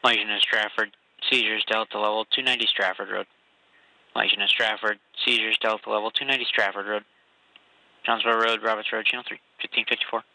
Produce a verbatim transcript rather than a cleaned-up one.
Lexington Stratford, seizures Delta level two ninety Stratford Road. Lexington Stratford, seizures Delta level two ninety Stratford Road. Jonesboro Road, Roberts Road, channel three, fifteen fifty-four.